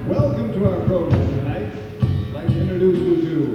Welcome to our program tonight. I'd like to introduce you to